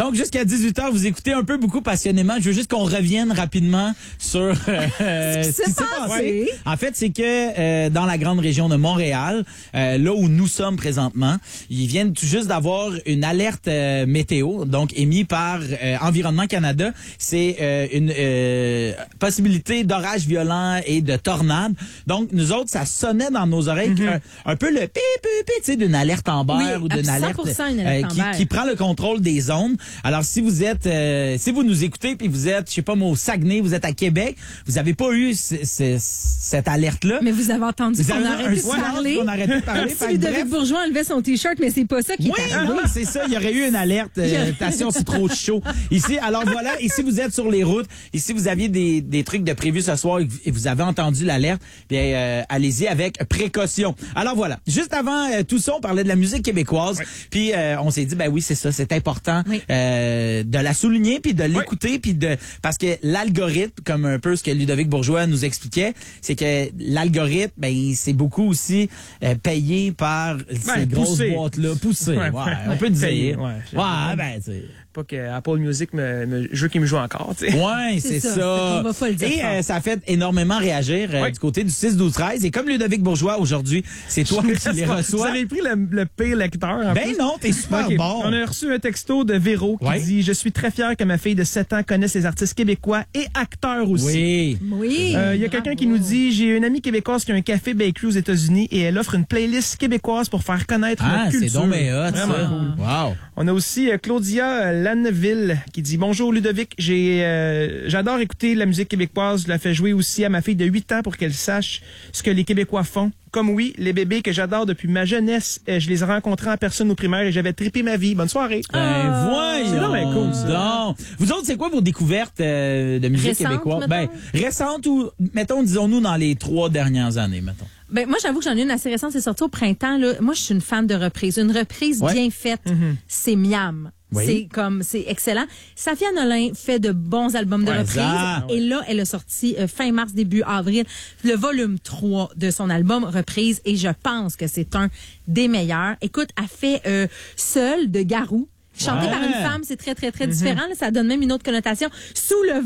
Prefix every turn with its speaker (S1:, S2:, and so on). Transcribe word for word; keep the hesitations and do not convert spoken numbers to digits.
S1: Donc, jusqu'à dix-huit heures, vous écoutez un peu beaucoup passionnément. Je veux juste qu'on revienne rapidement sur euh,
S2: ce qui s'est passé.
S1: passé. En fait, c'est que euh, dans la grande région de Montréal, euh, là où nous sommes présentement, ils viennent tout juste d'avoir une alerte euh, météo, donc émise par euh, Environnement Canada. C'est euh, une euh, possibilité d'orage violent et de tornade. Donc, nous autres, ça sonnait dans nos oreilles mm-hmm. un, un peu le pi pi pi, tu sais, d'une alerte Amber
S2: oui,
S1: ou d'une alerte,
S2: une alerte
S1: euh, qui, qui prend le contrôle des ondes. Alors, si vous êtes, euh, si vous nous écoutez puis vous êtes, je sais pas moi, au Saguenay, vous êtes à Québec, vous avez pas eu c- c- cette alerte-là.
S2: Mais vous avez entendu
S1: vous
S2: qu'on
S1: avez
S2: arrêtait de parler.
S1: On arrêtait de parler.
S2: Si Ludovic Bourgeois enlevait son T-shirt, mais c'est pas ça qui
S1: oui,
S2: est arrivé.
S1: oui, c'est ça. Il y aurait eu une alerte. Euh, attention, c'est trop chaud. Ici, alors voilà. Ici, vous êtes sur les routes. Ici, vous aviez des, des trucs de prévu ce soir et vous avez entendu l'alerte. Bien, euh, allez-y avec précaution. Alors voilà. Juste avant euh, tout ça, on parlait de la musique québécoise. Oui. Puis euh, on s'est dit, ben oui, c'est ça, c'est important oui. euh, de la souligner puis de l'écouter oui. puis de parce que l'algorithme, comme un peu ce que Ludovic Bourgeois nous expliquait, c'est que l'algorithme, ben c'est beaucoup aussi euh, payé par ben, ces grosses boîtes-là, poussées. Ouais, ouais, on ouais, peut dire. Payé, ouais, ouais ben tu sais.
S3: Pas que Apple Music me, me jeu qui me joue encore, tu sais.
S1: Ouais, c'est, c'est ça. ça.
S2: On va pas le dire.
S1: Et euh, ça a fait énormément réagir euh,
S3: ouais.
S1: du côté du six douze treize. Et comme Ludovic Bourgeois aujourd'hui, c'est toi qui les reçois.
S3: Vous avez pris le, le pire lecteur. En
S1: ben
S3: plus.
S1: non, t'es super
S3: okay.
S1: bon.
S3: On a reçu un texto de Véro qui ouais. dit « Je suis très fier que ma fille de sept ans connaisse les artistes québécois et acteurs aussi. »
S1: Oui.
S2: Oui.
S3: Il euh, y a quelqu'un qui nous dit « J'ai une amie québécoise qui a un café bakery aux États-Unis et elle offre une playlist québécoise pour faire connaître
S1: ah,
S3: notre culture. »
S1: Ah, c'est donc bien hot,
S3: vraiment
S1: ça.
S3: Cool.
S1: Wow.
S3: On a aussi euh, Claudia Lanneville qui dit « Bonjour Ludovic, j'ai euh, j'adore écouter la musique québécoise. Je la fais jouer aussi à ma fille de huit ans pour qu'elle sache ce que les Québécois font. Comme oui, les bébés que j'adore depuis ma jeunesse, euh, je les ai rencontrés en personne au primaire et j'avais trippé ma vie. Bonne soirée.
S1: Ben voyons.
S3: C'est vraiment cool, ça.
S1: Donc, vous autres, c'est quoi vos découvertes euh, de musique
S2: récentes,
S1: québécoise?
S2: Mettons?
S1: Ben récentes ou mettons, disons-nous dans les trois dernières années, mettons.
S2: Ben moi, j'avoue que j'en ai une assez récente. C'est sorti au printemps. Là. Moi, je suis une fan de reprise. Une reprise ouais. bien faite, mm-hmm. c'est miam. Oui. C'est comme, c'est excellent. Safia Nolin fait de bons albums de ouais, reprise. Ça. Et là, elle a sorti euh, fin mars, début avril, le volume trois de son album Reprise. Et je pense que c'est un des meilleurs. Écoute, elle fait euh, Seul de Garou. Chanté ouais. par une femme, c'est très, très, très mm-hmm. différent. Là, ça donne même une autre connotation. Sous le